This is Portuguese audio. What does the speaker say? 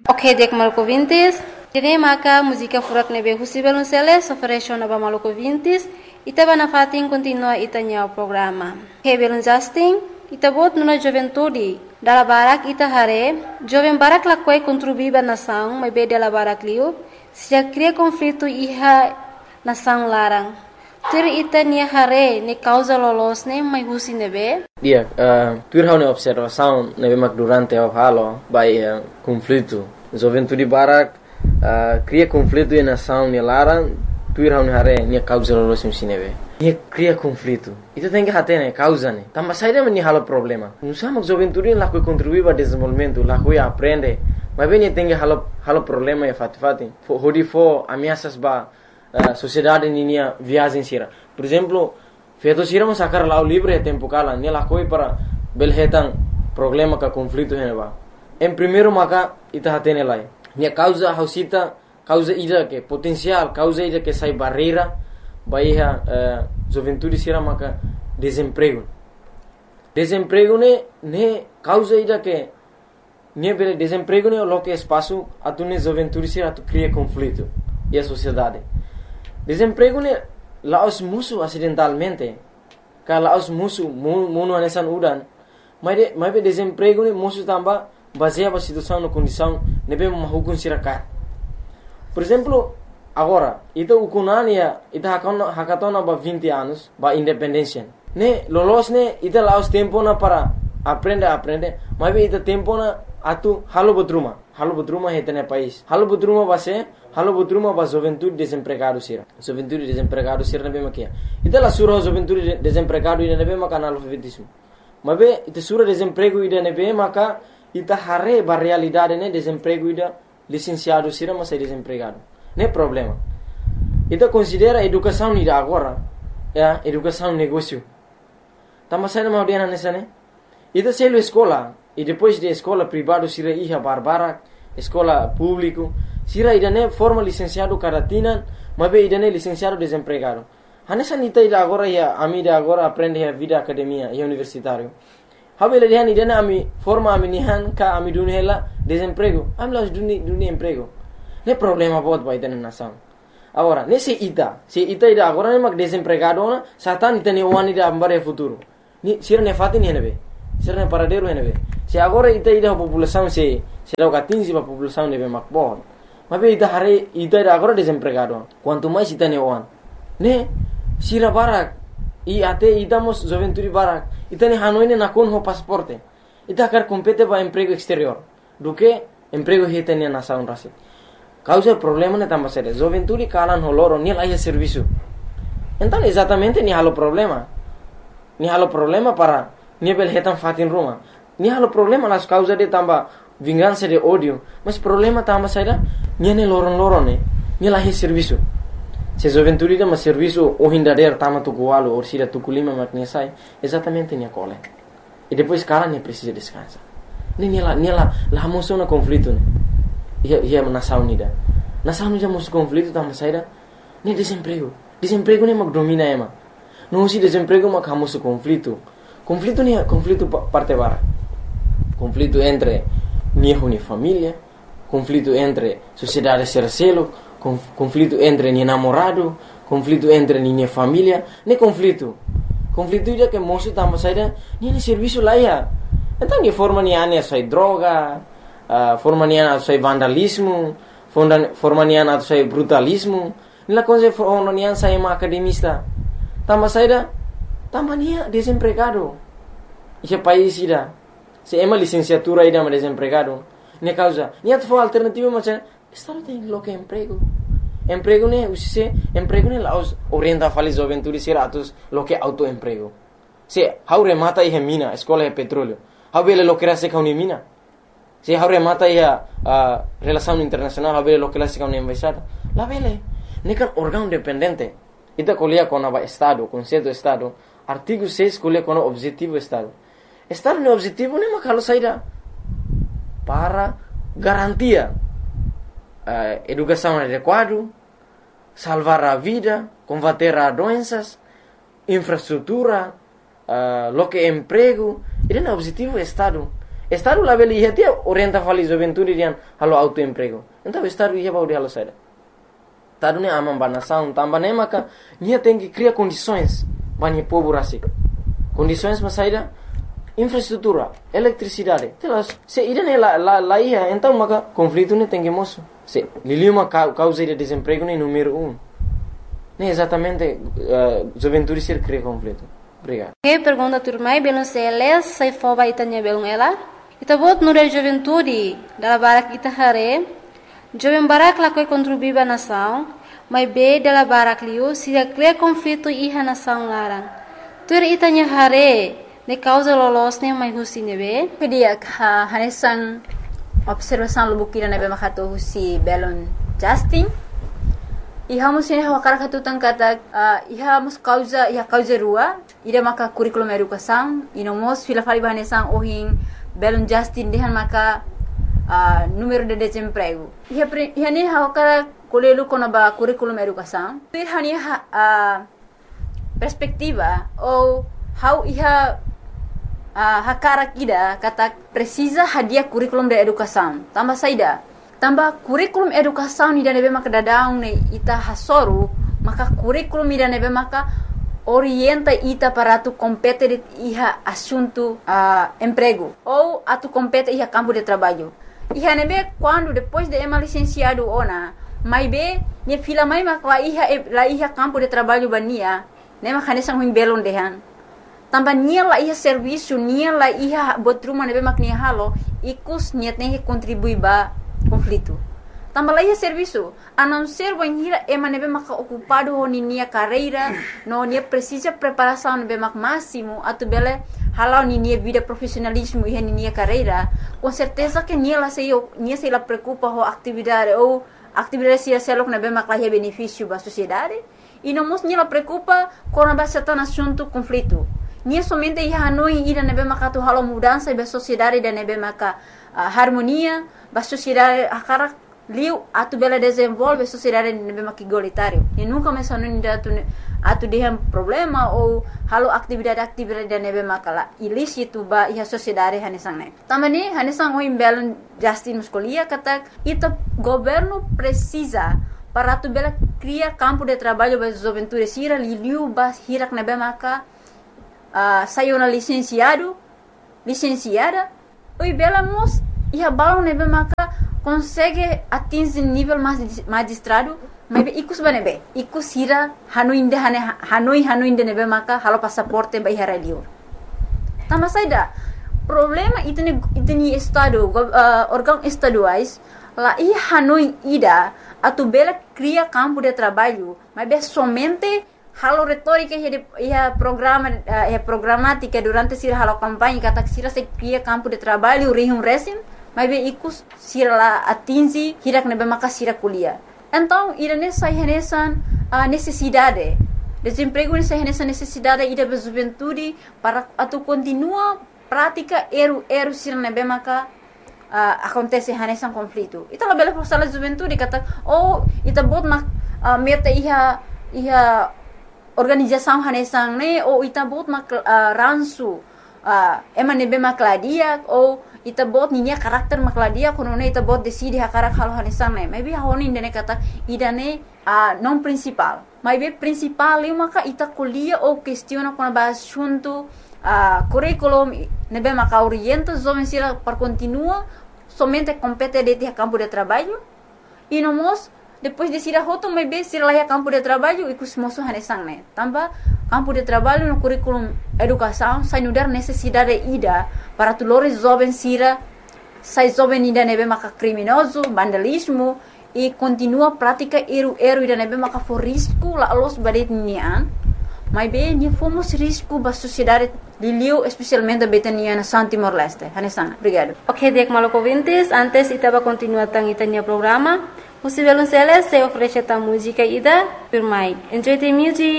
Ok, dek maluco vintis. Kini maka música furak nebe husibel unseles ofereció naba maluco vintis. Ita bana fatin continua itanya o programa. Hebelun Justin, ita bot nuna juventude. Dala barak ita hare, jovem barak lakwai contribuiba nação, mas be dala barak liu, se já cria conflito iha nação larang. Tur ita nia hare ne causa lolos ne mai husi nebe. Dia, tur hau ne observação nebe mak durante o halo by conflito. Juventude barak cria conflito e nação ne larang. Tuir hau hare nia causa lolos nebe. Nia cria conflito. Itu tem que hate ne causa ne. Tamba saída me halo problema. Nusa mak juventude lá que contribui para desenvolvimento, lá que aprende. Mas bem tem que halo problema e fati. Hodi fo ameaças ba sociedade ninia viagem sira. Por exemplo, feito sira mas sacar lá o livro é tempo cala, nia lá coi para belhetan problema ka conflito heneba. Em primeiro maka ita hate ne lai. Nia causa hausita causa ida que potencial, causa ida que sai barreira, baia juventude sira maka desemprego. Desemprego ne causa ida que ne bele desemprego ne lo que espaço atune juventude sira tu cria conflito e a sociedade. Desemprego ne laos musu acidentalmente, ka laos musu muno anesan udan, mas be desemprego ne musu tamba baseia situação no condição nebe mahukun sira ka. Por exemplo, agora, ita ukunania, ita hakatona ba 20 anos, ba independência. Ne lolos ne ita laos tempo na para aprende, mas be ita tempo na atu halo botruma hetene país. Halo botruma ba juventude desempregado sira. Juventude desempregado sira nebe makia. Ita la sura juventude desempregado ida nebe maka analfabetismo. Mas be ita sura desemprego ida nebe maka ita hare ba realidade ne desemprego ida licenciado sira mas é desempregado. Nem problema. Ita considera educação ida agora, educação negócio. Tama sai na audiana nessa né? Ita selo escola e depois de escola privado sira iha barbara, escola público, sira ida ne forma licenciado karatina, mas be ida ne licenciado desempregado. Hanessa nita ida agora ia amida agora aprende a vida academia e universitário. Habele dihan ida na ami forma ami nihan ka ami dunhela desemprego. Am las dunia emprego. Ne problema bot ba ida nação. Agora, se ita ida agora ne mak desempregado na satan ita ne wani da ambare futuro. Ni sira ne fatin henebe. Sira ne paradero henebe. Se agora ita ida população se lo katinzi ba população nebe mak bot. Mas ita hare ita ida agora desempregado. Quanto mais ita ne wan. Ne sira barak e até idamos juventude barak. Ita ne hanoi ne nakon ho pasaporte. Ita kar compete ba emprego exterior. Do que emprego hita ne nação rasi. Causa problema ne tamba sere. Juventude kalan ho loro ni laia serviço. Então exatamente ni halo problema. Ni halo problema para ni bel hetan fatin Roma. Ni halo problema las causa de tamba vingança de ódio. Mas problema tamba sere ni ne loron ne. Ni laia serviço. Se juventude dá serviço o hindader tama tukualo ou sira tukulima maknya sai, exatamente nia cole. E depois cara ne precisa descansar. Ni la moção na conflito ne. Ia nação unida. Nação unida moço conflito tama saída. Ne desemprego. Desemprego ne mak domina ema. Não se desemprego mak hamoso conflito. Conflito parte bara. Conflito entre nia família, conflito entre sociedade sercelo, conflito entre ni namorado, conflito entre ni família, ne conflito ida que moço tamba saída, ni serviço lá ia. Então que forma ni ane sai droga, forma ni ane sai vandalismo, forma ni ane sai brutalismo, nila coisa forma ni ane sai uma academista. Tamba saída, tamba ni desempregado. Esse país ida, se ema licenciatura ida mas desempregado, ne causa, ni atfo alternativa mas Estado tem lo que emprego. Emprego ne laos orienta fali juventude siratus lo que autoemprego. Se haure mata e mina, escola e petróleo. Haubele lo que se kauni mina. Se haure mata e relação internacional, haubele lo que se kauni embaixada. La vele, nekan órgão dependente. Ita colia com a Estado, conceito Estado. Artigo 6 colia com o objetivo Estado. Estado no objetivo ne makalo saída para garantia educação adequada, salvar a vida, combater as doenças, infraestrutura, lo que é emprego. Ele é o objetivo do Estado. Estado lá beli ia tia orienta fali juventude dian halo autoemprego. Então estado ia baudi halo saída. Tadu ne amam banação, tambah ne maka nia tem que criar condições bani povo rasik. Condições mas saída infraestrutura, eletricidade. Telas se ida ne lá ia então maka conflito ne tem que moço. Se liliuma causa de desemprego ne número 1. Ne exatamente juventude ser cria conflito. Obrigado. Que pergunta turmai belum seles sai foba itanya belum ela. Ita bot nura juventude dala barak ita hare. Jovem barak la koi contribuir ba nação, mas be dala barak liu se cria conflito iha nação larang. Tur itanya hare ne causa lolos ne mai husi nebe. Kedia hanesan observação lubukira nebe makato husi belon Justin. Iha musin hawakara katutang kata iha mus causa rua ida maka curriculum educação inomos fila fali bahanesang ohin belon Justin dehan maka número de desemprego. Iha ni hawakara kolelu kona ba curriculum educação. Pir hani perspectiva ou how iha hakara kida kata precisa hadiah curriculum de educação. Tambah saida. Tambah kurikulum educação ida nebe maka dadang ne ita hasoru maka kurikulum ida nebe maka orienta ita para tu compete iha assunto emprego ou atu compete iha campo de trabalho. Iha nebe quando depois de ema licenciado ona mai be ne fila mai maka la iha campo de trabalho bania ne maka nesang huim belon dehan. Tambah nia la iha serviço nia la iha botruma nebe mak nia halo ikus niat ne contribui ba conflito. Tambah lagi serviço, a não ser banhira ema nebe maka ocupado ho nia carreira, no nia precisa preparação nebe mak máximo, atu bele halau nia vida profissionalismo e nia carreira, com certeza que nia se la preocupa ho atividade ou atividade se selok nebe mak lah benefício ba sociedade, e não mos nia la preocupa com a certain assunto conflito. Nia somente ia hanoi ida nebe maka tu halau mudança ba sociedade da nebe maka harmonia ba sociedade akara liu atu bela desenvolve sociedade nebe mak igualitário e nunca mais hanoi atu dehem problema ou halau atividade da nebe maka ilícito ba iha sociedade hanesang ne. Também hanesang o imbelon Justin Muscolia kata ita governo precisa para atu bela criar campo de trabalho ba juventude sira liu ba hirak nebe maka sayona licenciada oi bela mos iha balon nebe maka consegue atingir nível magistrado mas ikus banebe ikus hira hanoi inde nebe maka halo passaporte ba iha radio tambah saida problema itni estado órgão estaduais la iha hanoi ida atu bela cria campo de trabalho mas somente halo retórica ia programática durante sira halo campanha kata sira se cria campo de trabalho rihum resim mas be ikus sira la atingi hirak nebe maka sira kuliah. Então irane sai hanesan necessidade desemprego nessa necessidade ida be juventude para atu continua prática eru sira nebe maka acontece hanesan conflito. Ita la bela forsala juventude kata ita bot mak meta iha organização hanesang ne ou ita bot mak ransu ema nebe makladia ou ita bot ninya karakter makladia kono ne ita bot decide hakarak halo hanesang ne maybe honi ndene kata idane non principal maybe principal eu maka ita kuliah ou questiona com ba assunto curriculum nebe maka orienta jovem sira para continua somente compete de campo de trabalho e nomos depois de sira hoto maybe sira lá campo de trabalho e kus moço hanesang ne tambah campo de trabalho no curriculum educação sai nudar necessidade ida para tulores jovem sira sai jovem ida nebe maka criminoso vandalismo e continua prática eru ida nebe maka for risco la los badet nian mas bem ni fomos risco ba sociedade liliu especialmente betania na Timor Leste hanesang obrigado. Ok, dek maloko vintes antes itaba continua tang itania programa. Musivelun Celes se oferece ta música ida firmai. Enjoy the music.